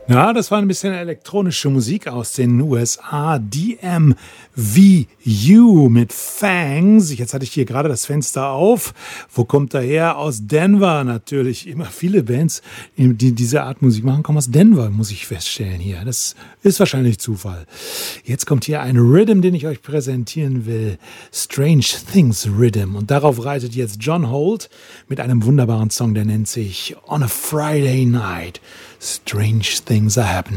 Ja, das war ein bisschen elektronische Musik aus den USA. DMVU mit Fangs. Jetzt hatte ich hier gerade das Fenster auf. Wo kommt er her? Aus Denver natürlich. Immer viele Bands, die diese Art Musik machen, kommen aus Denver, muss ich feststellen hier. Das ist wahrscheinlich Zufall. Jetzt kommt hier ein Rhythm, den ich euch präsentieren will. Strange Things Rhythm. Und darauf reitet jetzt John Holt mit einem wunderbaren Song, der nennt sich On a Friday Night. Strange things are happening.